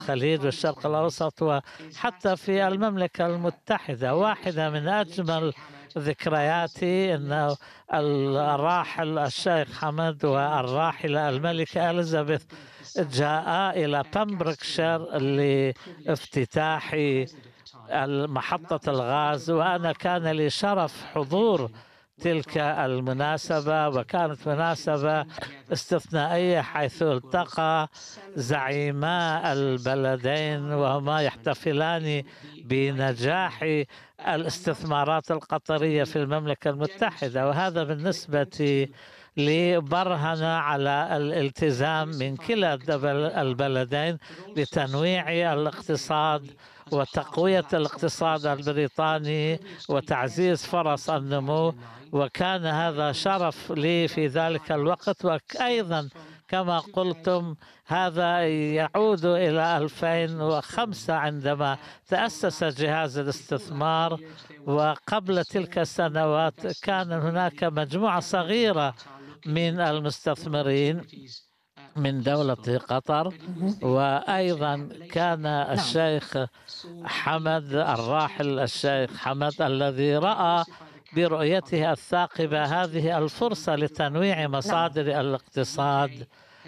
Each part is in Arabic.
الخليج والشرق الأوسط وحتى في المملكة المتحدة. واحدة من أجمل ذكرياتي أنه الراحل الشيخ حمد والراحلة الملكة إليزابيث جاء إلى بامبركشير لافتتاح محطة الغاز، وأنا كان لي شرف حضور تلك المناسبة، وكانت مناسبة استثنائية حيث التقى زعيما البلدين وهما يحتفلان بنجاح الاستثمارات القطرية في المملكة المتحدة. وهذا بالنسبة لي برهن على الالتزام من كلا البلدين لتنويع الاقتصاد وتقوية الاقتصاد البريطاني وتعزيز فرص النمو. وكان هذا شرف لي في ذلك الوقت. وأيضا كما قلتم هذا يعود إلى 2005 عندما تأسس جهاز الاستثمار، وقبل تلك السنوات كان هناك مجموعة صغيرة من المستثمرين من دولة قطر. وأيضا كان نعم. الشيخ حمد الراحل الشيخ حمد الذي رأى برؤيته الثاقبة هذه الفرصة لتنويع مصادر الاقتصاد.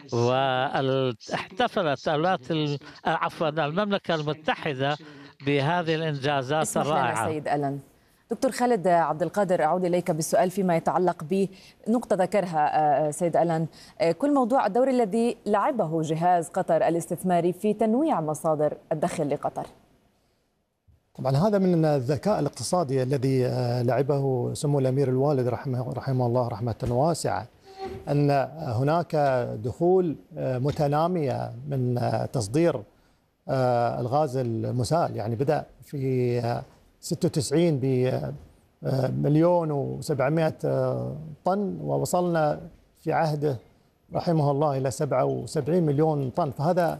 واحتفلت المملكة المتحدة بهذه الإنجازات اسمح الرائعة. لنا سيد ألن. دكتور خالد عبد القادر، أعود إليك بالسؤال فيما يتعلق بنقطة ذكرها سيد ألن، كل موضوع الدور الذي لعبه جهاز قطر الاستثماري في تنويع مصادر الدخل لقطر. طبعا هذا من الذكاء الاقتصادي الذي لعبه سمو الأمير الوالد رحمه الله رحمة واسعة، أن هناك دخول متنامية من تصدير الغاز المسال. يعني بدأ في 96 بمليون و700 طن، ووصلنا في عهده رحمه الله إلى 77 مليون طن. فهذا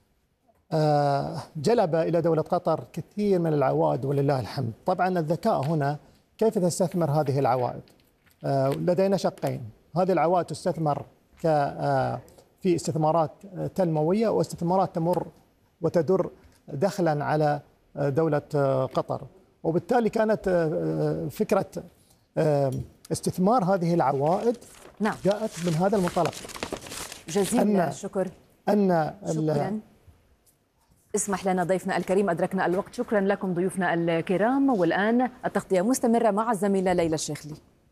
جلب إلى دولة قطر كثير من العوائد ولله الحمد. طبعا الذكاء هنا كيف تستثمر هذه العوائد. لدينا شقين: هذه العوائد تستثمر في استثمارات تنموية واستثمارات تمر وتدر دخلا على دولة قطر. وبالتالي كانت فكرة استثمار هذه العوائد نعم. جاءت من هذا المنطلق. جزيل الشكر. شكرا. اسمح لنا ضيفنا الكريم، أدركنا الوقت. شكرا لكم ضيوفنا الكرام. والآن التغطية مستمرة مع الزميلة ليلى الشيخلي.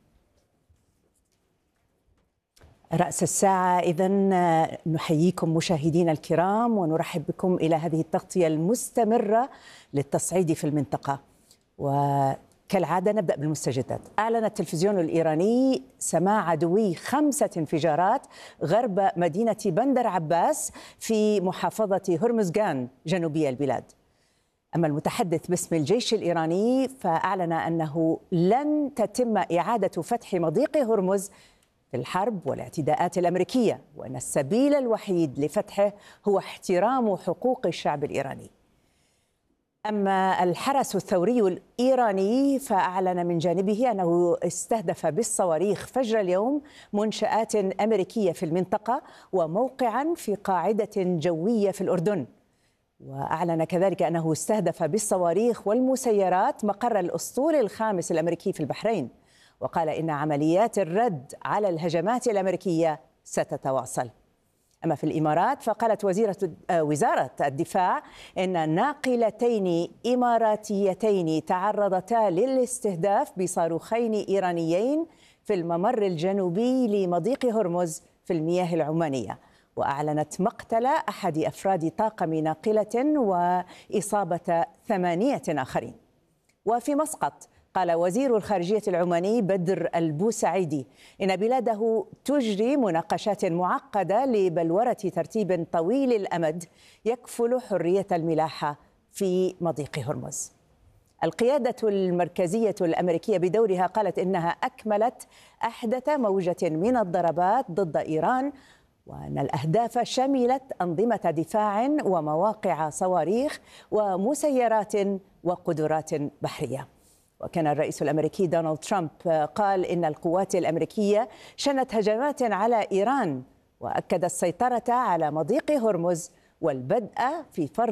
رأس الساعة إذا نحييكم مشاهدينا الكرام ونرحب بكم إلى هذه التغطية المستمرة للتصعيد في المنطقة. وكالعادة نبدأ بالمستجدات. أعلن التلفزيون الإيراني سماع دوي 5 انفجارات غرب مدينة بندر عباس في محافظة هرمزغان جنوبي البلاد. أما المتحدث باسم الجيش الإيراني فأعلن أنه لن تتم إعادة فتح مضيق هرمز في الحرب والاعتداءات الأمريكية، وأن السبيل الوحيد لفتحه هو احترام حقوق الشعب الإيراني. أما الحرس الثوري الإيراني فأعلن من جانبه أنه استهدف بالصواريخ فجر اليوم منشآت أمريكية في المنطقة وموقعا في قاعدة جوية في الأردن. وأعلن كذلك أنه استهدف بالصواريخ والمسيرات مقر الأسطول الخامس الأمريكي في البحرين، وقال إن عمليات الرد على الهجمات الأمريكية ستتواصل. أما في الإمارات فقالت وزارة الدفاع إن ناقلتين إماراتيتين تعرضتا للاستهداف بصاروخين إيرانيين في الممر الجنوبي لمضيق هرمز في المياه العمانية. وأعلنت مقتل أحد أفراد طاقم ناقلة وإصابة 8 آخرين. وفي مسقط قال وزير الخارجية العماني بدر البوسعيدي إن بلاده تجري مناقشات معقدة لبلورة ترتيب طويل الأمد يكفل حرية الملاحة في مضيق هرمز. القيادة المركزية الأمريكية بدورها قالت إنها أكملت أحدث موجة من الضربات ضد إيران، وأن الأهداف شملت أنظمة دفاع ومواقع صواريخ ومسيرات وقدرات بحرية. وكان الرئيس الأمريكي دونالد ترامب قال إن القوات الأمريكية شنت هجمات على إيران، وأكد السيطرة على مضيق هرمز والبدء في فرض